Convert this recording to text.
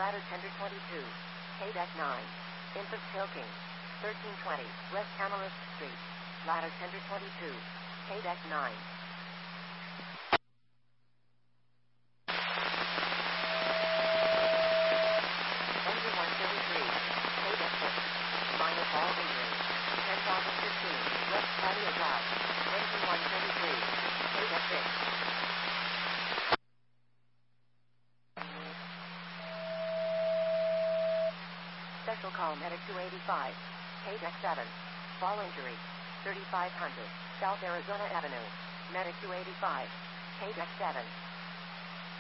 ladder tender 22, K-Deck 9, Infant Hilking, 1320, West Tamarisk Street, ladder tender 22, K-Deck 9. Engine 133, K-Deck 6, minus all injuries, 10,015, West Patio Drive, engine 133, K-Deck 6. Special call medic 285, K-Deck 7, fall injury, 3500, South Arizona Avenue, medic 285, K-Deck 7.